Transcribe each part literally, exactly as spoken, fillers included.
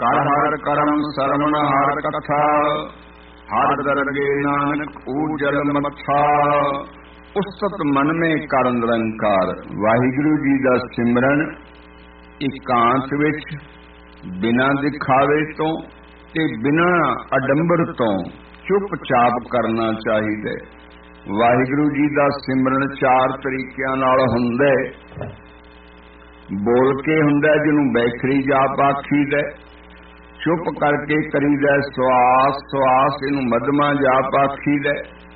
ਕਰ ਹਰ ਕਰਮ ਸਰਵਣ ਹਰ ਕਥਾ, ਹਰ ਦਰਗੇ ਨਾਨਕ ਊਜਲ ਮੱਥਾ। ਉਸਤ ਮਨ ਮੇ ਕਰ ਨਿਰੰਕਾਰ। ਵਾਹਿਗੁਰੂ ਜੀ ਦਾ ਸਿਮਰਨ ਇਕਾਂਤ ਵਿੱਚ ਬਿਨਾਂ ਦਿਖਾਵੇ ਤੋਂ ਤੇ ਬਿਨਾਂ ਅਡੰਬਰ ਤੋਂ ਚੁੱਪ-ਚਾਪ ਕਰਨਾ ਚਾਹੀਦਾ। ਵਾਹਿਗੁਰੂ ਜੀ ਦਾ ਸਿਮਰਨ ਚਾਰ ਤਰੀਕਿਆਂ ਨਾਲ ਹੁੰਦਾ। ਬੋਲ ਕੇ ਹੁੰਦਾ, ਜਿਹਨੂੰ ਬੈਖਰੀ ਜਾਪ ਆਖੀਦਾ। ਚੁੱਪ ਕਰਕੇ ਕਰੀਦਾ ਸਵਾਸ ਸਵਾਸ, ਇਹਨੂੰ ਮਧਮਾ ਜਾਪ ਆਖੀਦਾ।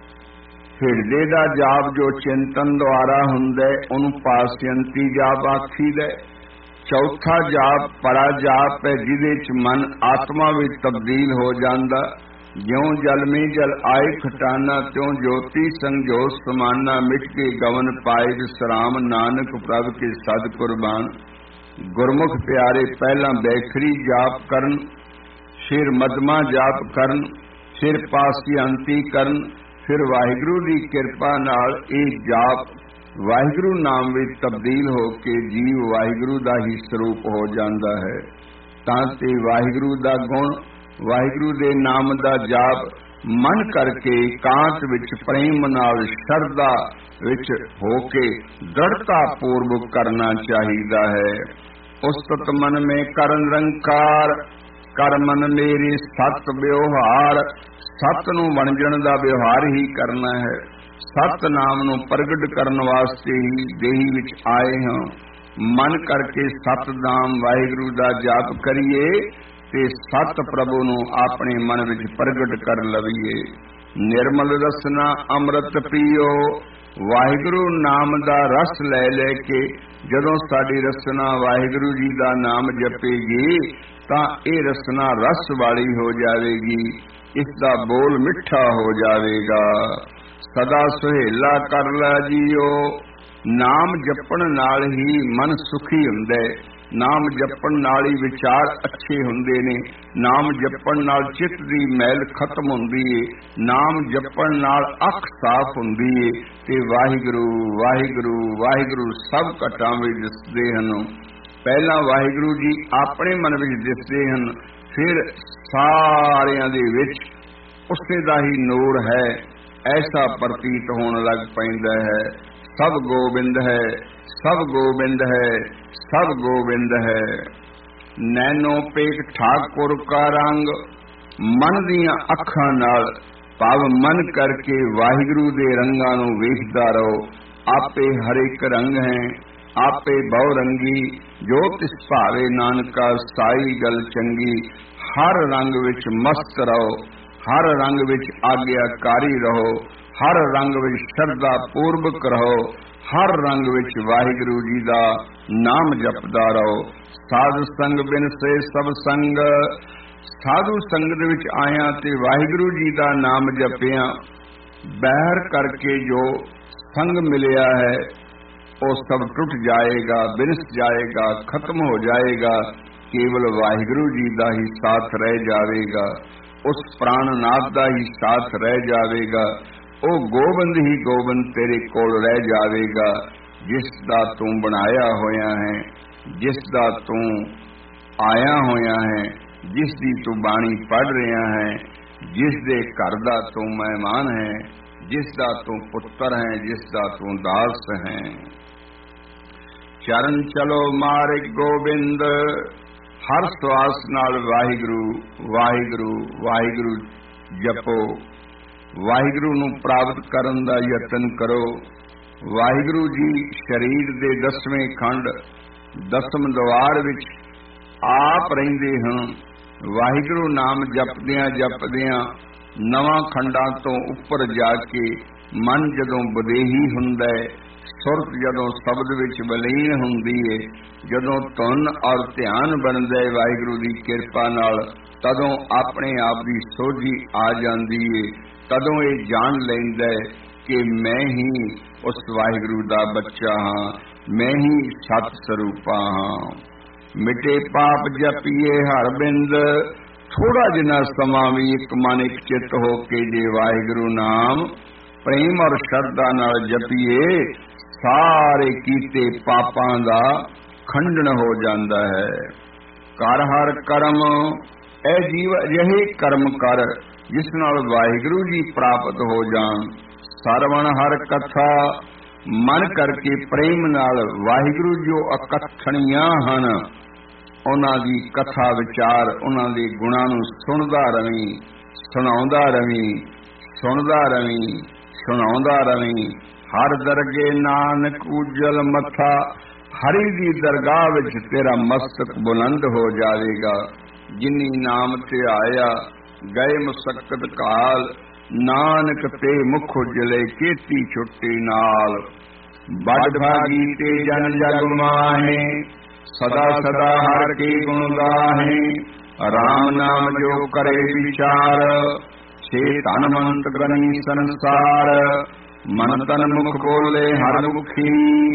ਹਿਰਦੇ ਦਾ ਜਾਪ ਜੋ ਚਿੰਤਨ ਦੁਆਰਾ ਹੁੰਦਾ, ਉਹਨੂੰ ਪਾਸਯੰਤੀ ਜਾਪ ਆਖੀਦਾ। ਚੌਥਾ ਜਾਪ ਪਰਾ ਜਾਪ ਹੈ, ਜਿਹਦੇ ਚ ਮਨ ਆਤਮਾ ਵਿੱਚ ਤਬਦੀਲ ਹੋ ਜਾਂਦਾ। ਜਿਉਂ ਜਲ ਮੇ ਜਲ ਆਏ ਖਟਾਨਾ, ਤਿਉਂ ਜੋਤੀ ਸੰਜੋਤ ਸਮਾਨਾ। ਮਿਟ ਕੇ ਗਵਨ ਪਾਏ ਵਿਸਰਾਮ, ਨਾਨਕ ਪ੍ਰਭ ਕੇ ਸਦ ਕੁਰਬਾਨ। ਗੁਰਮੁਖ ਪਿਆਰੇ ਪਹਿਲਾਂ ਬੈਖਰੀ ਜਾਪ ਕਰਨ, ਫਿਰ ਮਧਮਾ ਜਾਪ ਕਰਨ, ਫਿਰ ਪਾਸਯੰਤੀ ਕਰਨ, ਫਿਰ ਵਾਹਿਗੁਰੂ ਦੀ ਕਿਰਪਾ ਨਾਲ ਇਹ ਜਾਪ ਵਾਹਿਗੁਰੂ ਨਾਮ ਵਿੱਚ ਤਬਦੀਲ ਹੋ ਕੇ ਜੀਵ ਵਾਹਿਗੁਰੂ ਦਾ ਹੀ ਸਰੂਪ ਹੋ ਜਾਂਦਾ ਹੈ। ਤਾਂ ਤੇ ਵਾਹਿਗੁਰੂ ਦਾ ਗੁਣ, ਵਾਹਿਗੁਰੂ ਦੇ ਨਾਮ ਦਾ ਜਾਪ ਮਨ ਕਰਕੇ ਇਕਾਂਤ ਵਿੱਚ ਪ੍ਰੇਮ ਨਾਲ ਸ਼ਰਧਾ ਵਿੱਚ ਹੋ ਕੇ ਦ੍ਰਿੜਤਾ ਪੂਰਵਕ ਕਰਨਾ ਚਾਹੀਦਾ ਹੈ। ਉਸਤਤ ਮਨ ਮੇ ਕਰ ਨਿਰੰਕਾਰ, ਕਰ ਮਨ ਮੇਰੇ ਸਤ ਵਿਵਹਾਰ। ਸਤ ਨੂੰ ਵੰਜਣ ਦਾ ਵਿਵਹਾਰ ਹੀ ਕਰਨਾ ਹੈ। ਸਤ ਨਾਮ ਨੂੰ ਪ੍ਰਗਟ ਕਰਨ ਵਾਸਤੇ ਹੀ ਦੇਹੀ ਵਿੱਚ ਆਏ ਹਾਂ। ਮਨ ਕਰਕੇ ਸਤਨਾਮ ਵਾਹਿਗੁਰੂ ਦਾ ਜਾਪ ਕਰੀਏ ਤੇ ਸਤ ਪ੍ਰਭੂ ਨੂੰ ਆਪਣੇ ਮਨ ਵਿੱਚ ਪ੍ਰਗਟ ਕਰ ਲਵੀਏ। ਨਿਰਮਲ ਰਸਨਾ ਅੰਮ੍ਰਿਤ ਪੀਓ। ਵਾਹਿਗੁਰੂ ਨਾਮ ਦਾ ਰਸ ਲੈ ਲੈ ਕੇ ਜਦੋਂ ਸਾਡੀ ਰਸਨਾ ਵਾਹਿਗੁਰੂ ਜੀ ਦਾ ਨਾਮ ਜਪੇਗੀ ਤਾਂ ਇਹ ਰਸਨਾ ਰਸ ਵਾਲੀ ਹੋ ਜਾਵੇਗੀ। ਇਸ ਦਾ ਬੋਲ ਮਿੱਠਾ ਹੋ ਜਾਵੇਗਾ। ਸਦਾ ਸੁਹੇਲਾ ਕਰ ਲੈ ਜੀਓ। ਨਾਮ ਜਪਣ ਨਾਲ ਹੀ ਮਨ ਸੁਖੀ ਹੁੰਦਾ ਹੈ। ਨਾਮ ਜਪਣ ਨਾਲ ਹੀ ਵਿਚਾਰ ਅੱਛੇ ਹੁੰਦੇ ਨੇ। ਨਾਮ ਜਪਣ ਨਾਲ ਚਿੱਤ ਦੀ ਮੈਲ ਖਤਮ ਹੁੰਦੀ ਏ। ਨਾਮ ਜਪਣ ਨਾਲ ਅੱਖ ਸਾਫ਼ ਹੁੰਦੀ ਏ ਤੇ ਵਾਹਿਗੁਰੂ ਵਾਹਿਗੁਰੂ ਵਾਹਿਗੁਰੂ ਸਭ ਘਟਾਂ ਵਿੱਚ ਦਿਸਦੇ ਹਨ। ਪਹਿਲਾਂ ਵਾਹਿਗੁਰੂ ਜੀ ਆਪਣੇ ਮਨ ਵਿੱਚ ਦਿਸਦੇ ਹਨ, ਫਿਰ ਸਾਰਿਆਂ ਦੇ ਵਿੱਚ ਉਸੇ ਦਾ ਹੀ ਨੂਰ ਹੈ ਐਸਾ ਪ੍ਰਤੀਤ ਹੋਣ ਲੱਗ ਪੈਂਦਾ ਹੈ। ਸਭ ਗੋਬਿੰਦ ਹੈ, ਸਭ ਗੋਬਿੰਦ ਹੈ, ਸਭ ਗੋਬਿੰਦ ਹੈ। ਨੈਣੋ ਪੇਖ ਠਾਕੁਰ ਕਾ ਰੰਗ। ਮਨ ਦੀਆਂ ਅੱਖਾਂ ਨਾਲ ਭਾਵ ਮਨ ਕਰਕੇ ਵਾਹਿਗੁਰੂ ਦੇ ਰੰਗਾਂ ਨੂੰ ਵੇਖਦਾ ਰਹੋ। ਆਪੇ ਹਰ ਇੱਕ ਰੰਗ ਹੈ, ਆਪੇ ਬਹੁ ਰੰਗੀ। ਜੋ ਤਿਸ ਭਾਵੇ ਨਾਨਕਾ ਸਾਈ ਗੱਲ ਚੰਗੀ। ਹਰ ਰੰਗ ਵਿੱਚ ਮਸਤ ਰਹੋ, ਹਰ ਰੰਗ ਵਿੱਚ ਆਗਿਆਕਾਰੀ ਰਹੋ, ਹਰ ਰੰਗ ਵਿੱਚ ਸ਼ਰਧਾ ਪੂਰਵਕ ਰਹੋ, ਹਰ ਰੰਗ ਵਿੱਚ ਵਾਹਿਗੁਰੂ ਜੀ ਦਾ ਨਾਮ ਜਪਦਾ ਰਹੋ। ਸਾਧ ਸੰਗ ਬਿਨ ਸੇ ਸਭ ਸੰਗ। ਸਾਧੂ ਸੰਗਤ ਵਿੱਚ ਆਇਆ ਤੇ ਵਾਹਿਗੁਰੂ ਜੀ ਦਾ ਨਾਮ ਜਪਿਆ, ਬਹਿਰ ਕਰਕੇ ਜੋ ਸੰਗ ਮਿਲਿਆ ਹੈ ਉਹ ਸਭ ਟੁੱਟ ਜਾਏਗਾ, ਬਿਨਸ ਜਾਏਗਾ, ਖਤਮ ਹੋ ਜਾਏਗਾ। ਕੇਵਲ ਵਾਹਿਗੁਰੂ ਜੀ ਦਾ ਹੀ ਸਾਥ ਰਹਿ ਜਾਵੇਗਾ। ਉਸ ਪ੍ਰਾਣਨਾਥ ਦਾ ਹੀ ਸਾਥ ਰਹਿ ਜਾਵੇਗਾ। ਉਹ ਗੋਬਿੰਦ ਹੀ ਗੋਬਿੰਦ ਤੇਰੇ ਕੋਲ ਰਹਿ ਜਾਵੇਗਾ, ਜਿਸ ਦਾ ਤੂੰ ਬਣਾਇਆ ਹੋਇਆ ਹੈ, ਜਿਸ ਦਾ ਤੂੰ ਆਇਆ ਹੋਇਆ ਹੈ, ਜਿਸ ਦੀ ਤੂੰ ਬਾਣੀ ਪੜ੍ਹ ਰਿਹਾ ਹੈ, ਜਿਸ ਦੇ ਘਰ ਦਾ ਤੂੰ ਮਹਿਮਾਨ ਹੈ, ਜਿਸ ਦਾ ਤੂੰ ਪੁੱਤਰ ਹੈ, ਜਿਸ ਦਾ ਤੂੰ ਦਾਸ ਹੈ। ਚਰਨ ਚਲੋ ਮਾਰਿਗ ਗੋਬਿੰਦ। ਹਰ ਸਵਾਸ ਨਾਲ ਵਾਹਿਗੁਰੂ ਵਾਹਿਗੁਰੂ ਵਾਹਿਗੁਰੂ ਜਪੋ। ਵਾਹਿਗੁਰੂ ਨੂੰ ਪ੍ਰਾਪਤ ਕਰਨ ਦਾ ਯਤਨ ਕਰੋ। ਵਾਹਿਗੁਰੂ ਜੀ ਸਰੀਰ ਦੇ ਦਸਵੇਂ ਖੰਡ ਦਸਮ ਦਵਾਰ ਵਿੱਚ ਆਪ ਰਹਿੰਦੇ ਹਨ। ਵਾਹਿਗੁਰੂ ਨਾਮ ਜਪਦਿਆਂ ਜਪਦਿਆਂ ਨਵਾਂ ਖੰਡਾਂ ਤੋਂ ਉੱਪਰ ਜਾ ਕੇ ਮਨ ਜਦੋਂ ਵਿਦੇਹੀ ਹੁੰਦਾ ਹੈ, ਸੁਰਤ ਜਦੋਂ ਸ਼ਬਦ ਵਿੱਚ ਬਲੀਨ ਹੁੰਦੀ ਹੈ, ਜਦੋਂ ਧੁਨ ਔਰ ਧਿਆਨ ਬਣਦਾ ਹੈ ਵਾਹਿਗੁਰੂ ਦੀ ਕਿਰਪਾ ਨਾਲ, ਤਦੋਂ ਆਪਣੇ ਆਪ ਦੀ ਸੋਝੀ ਆ ਜਾਂਦੀ ਹੈ। ਤਦੋਂ ਇਹ ਜਾਣ ਲੈਂਦਾ ਹੈ ਕਿ ਮੈਂ ਹੀ ਉਸ ਵਾਹਿਗੁਰੂ ਦਾ ਬੱਚਾ ਹਾਂ, ਮੈਂ ਹੀ ਸਤ ਸਰੂਪਾ ਹਾਂ। ਮਿਟੇ ਪਾਪ ਜਪੀਏ ਹਰ ਬਿੰਦ। ਥੋੜਾ ਜਿਹਾ ਸਮਾਂ ਵੀ ਇੱਕ ਮਨ ਇੱਕ ਚਿੱਤ ਹੋ ਕੇ ਜੇ ਵਾਹਿਗੁਰੂ ਨਾਮ ਪ੍ਰੇਮ ਔਰ ਸ਼ਰਧਾ ਨਾਲ ਜਪੀਏ, ਸਾਰੇ ਕੀਤੇ ਪਾਪਾਂ ਦਾ ਖੰਡਨ ਹੋ ਜਾਂਦਾ ਹੈ। ਕਰ ਹਰ ਕਰਮ। ਇਹ ਜੀਵ ਅਜਿਹੇ ਕਰਮ ਕਰ ਜਿਸ ਨਾਲ ਵਾਹਿਗੁਰੂ ਜੀ ਪ੍ਰਾਪਤ ਹੋ ਜਾਣ। ਸਰਵਣ ਹਰ ਕਥਾ, ਮਨ ਕਰਕੇ ਪ੍ਰੇਮ ਨਾਲ ਵਾਹਿਗੁਰੂ ਜੋ ਅਕਥਣੀਆਂ ਹਨ ਉਹਨਾਂ ਦੀ ਕਥਾ ਵਿਚਾਰ, ਉਹਨਾਂ ਦੇ ਗੁਣਾਂ ਨੂੰ ਸੁਣਦਾ ਰਵੀਂ, ਸੁਣਾਉਂਦਾ ਰਵੀਂ, ਸੁਣਦਾ ਰਵੀਂ, ਸੁਣਾਉਂਦਾ ਰਵੀਂ। ਹਰ ਦਰਗੇ ਨਾਨਕ ਉਜਲ ਮੱਥਾ, ਹਰੀ ਦੀ ਦਰਗਾਹ ਵਿੱਚ ਤੇਰਾ ਮਸਤਕ ਬੁਲੰਦ ਹੋ ਜਾਵੇਗਾ। ਜਿਨੀ ਨਾਮ ਧਿਆਇਆ ਗਏ ਮੁਸੱਕਤ ਕਾਲ, ਨਾਨਕ ਤੇ ਮੁਖ ਉਜਲੇ ਕੀਤੀ ਛੁੱਟੀ ਨਾਲ। ਵੱਡ ਭਾਗੀ ਤੇ ਜਨ ਜਗ ਮਾਹੇ, ਸਦਾ ਸਦਾ ਹਰ ਕੀ ਗੁਣ ਗਾਹੇ। ਰਾਮ ਨਾਮ ਜੋ ਕਰੇ ਵਿਚਾਰ, ਛੇ ਧਨ ਮੰਤ ਗਨੀ ਸੰਸਾਰ। ਮਨ ਤਨ ਮੁਖ ਬੋਲੇ ਹਰ ਮੁਖੀ,